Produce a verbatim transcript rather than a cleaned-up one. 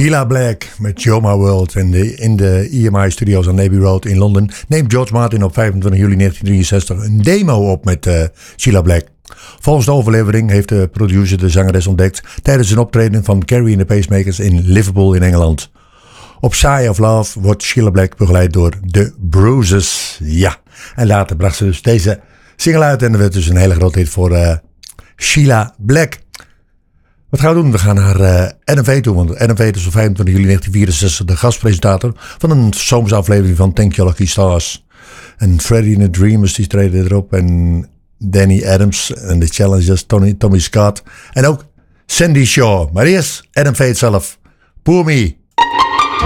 Sheila Black met You're My World. En de, in de E M I Studios aan Abbey Road in Londen neemt George Martin op vijfentwintig juli negentien drieënzestig een demo op met uh, Sheila Black. Volgens de overlevering heeft de producer de zangeres ontdekt tijdens een optreden van Carrie and the Pacemakers in Liverpool in Engeland. Op Sigh of Love wordt Sheila Black begeleid door The Bruises. Ja, en later bracht ze dus deze single uit en dat werd dus een hele grote hit voor uh, Sheila Black. Wat gaan we doen? We gaan naar uh, N M V toe, want N M V is op vijfentwintig juli negentien vierenzestig de gastpresentator van een zomersaflevering van Thank You Lucky Stars. En Freddie and the Dreamers die treden erop en Danny Adams en de Challengers, Tony, Tommy Scott en ook Sandy Shaw. Maar eerst N M V zelf. Pour Me.